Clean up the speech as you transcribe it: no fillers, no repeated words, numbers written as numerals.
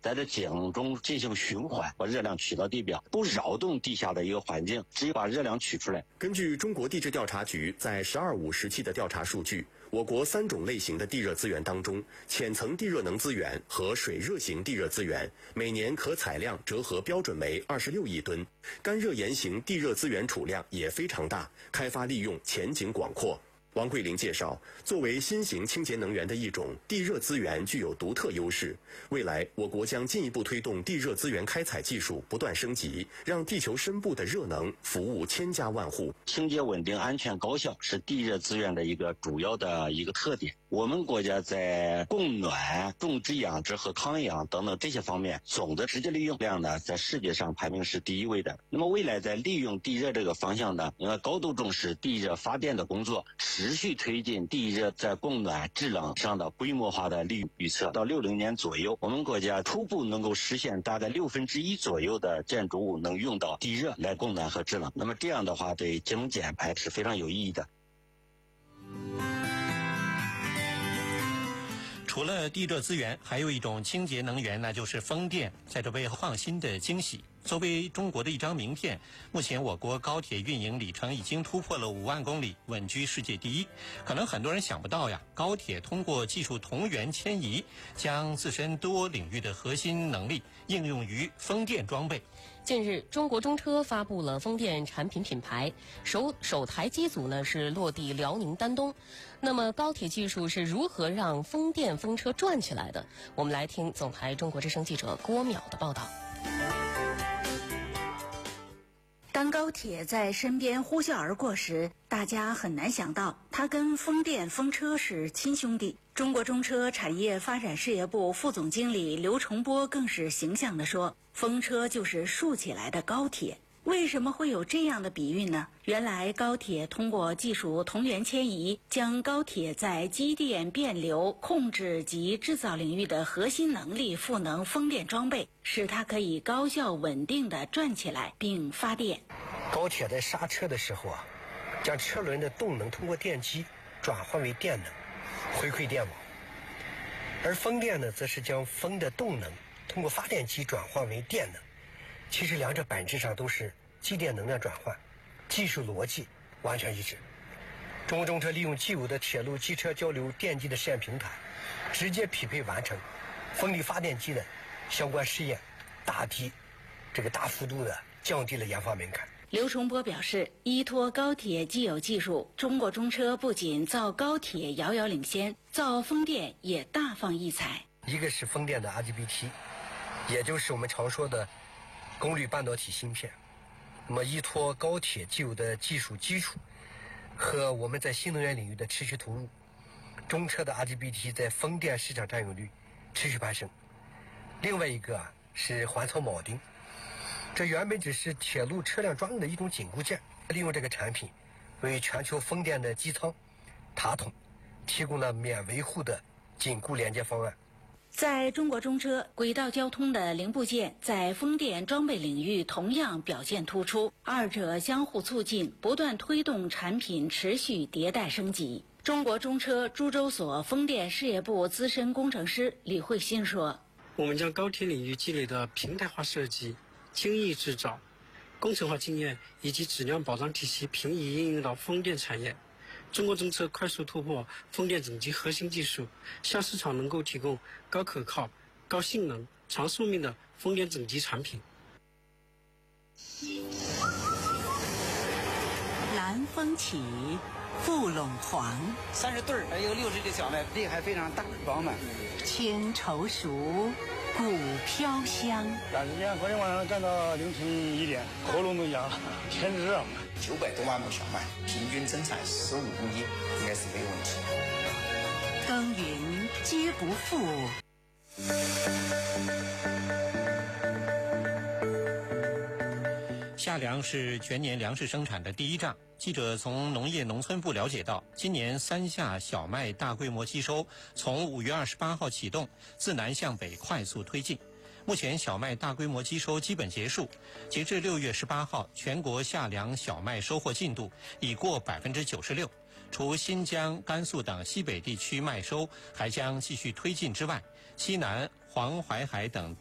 在这井中进行循环，把热量取到地表，不扰动地下的一个环境，只有把热量取出来。 根据中国地质调查局在“12·5”时期的调查数据，我国3种类型的地热资源当中，浅层地热能资源和水热型地热资源每年可采量折合标准为26亿吨，干热岩型地热资源储量也非常大，开发利用前景广阔。王桂林介绍，作为新型清洁能源的一种，地热资源具有独特优势。未来，我国将进一步推动地热资源开采技术不断升级，让地球深部的热能服务千家万户。 清洁稳定、安全高效是地热资源的一个主要的一个特点。我们国家在供暖、种植养殖和抗氧等等这些方面，总的直接利用量呢，在世界上排名是第1位的。那么未来在利用地热这个方向呢，应该高度重视地热发电的工作，持续推进地热在供暖、制冷上的规模化的利用。预测到60年左右，我们国家初步能够实现大概1/6左右的建筑物能用到地热来供暖和制冷。那么这样的话，对节能减排是非常有意义的。 除了地热资源，还有一种清洁能源，那就是风电，在这为创新的惊喜。作为中国的一张名片，目前我国高铁运营里程已经突破了5万公里，稳居世界第1。可能很多人想不到呀，高铁通过技术同源迁移，将自身多领域的核心能力应用于风电装备。 近日，中国中车发布了风电产品品牌，首台机组呢是落地辽宁丹东。那么高铁技术是如何让风电风车转起来的？我们来听总台中国之声记者郭淼的报道。 当高铁在身边呼啸而过时，大家很难想到它跟风电风车是亲兄弟。中国中车产业发展事业部副总经理刘崇波更是形象地说，风车就是竖起来的高铁。为什么会有这样的比喻呢？原来高铁通过技术同源迁移，将高铁在机电、变流、控制及制造领域的核心能力赋能风电装备，使它可以高效稳定地转起来并发电。 高铁在刹车的时候将车轮的动能通过电机转换为电能，回馈电网；而风电呢，则是将风的动能通过发电机转换为电能。其实两者本质上都是机电能量转换，技术逻辑完全一致。中国中车利用既有的铁路机车交流电机的试验平台，直接匹配完成风力发电机的相关试验，大幅度的降低了研发门槛。 刘崇波表示，依托高铁既有技术，中国中车不仅造高铁遥遥领先，造风电也大放异彩。 一个是风电的 IGBT， 也就是我们常说的功率半导体芯片。那么依托高铁既有的技术基础和我们在新能源领域的持续投入，中车的 IGBT 在风电市场占有率持续攀升。另外一个是环槽铆钉，这原本只是铁路车辆专用的一种紧固件，利用这个产品为全球风电的机舱、塔筒提供了免维护的紧固连接方案。 在中国中车，轨道交通的零部件在风电装备领域同样表现突出，二者相互促进，不断推动产品持续迭代升级。中国中车株洲所风电事业部资深工程师李慧欣说， 我们将高铁领域积累的平台化设计、精益制造、工程化经验以及质量保障体系平移应用到风电产业。中国中车快速突破风电整机核心技术，向市场能够提供高可靠、高性能、长寿命的风电整机产品。 南风起，富陇黄 ，30对儿，有60个小麦，力还非常大，饱满。 青稠熟，谷飘香。 赶时间昨天晚上干到凌晨1点，喉咙都哑了，天热啊 ！900多万亩小麦，平均增产15公斤，应该是没有问题。 耕耘皆不负。 夏粮是全年粮食生产的第一仗。记者从农业农村部了解到，今年3夏小麦大规模机收从5月28号启动，自南向北快速推进。目前小麦大规模机收基本结束，截至6月18号，全国夏粮小麦收获进度已过96%。除新疆、甘肃等西北地区麦收还将继续推进之外，西南、黄淮海等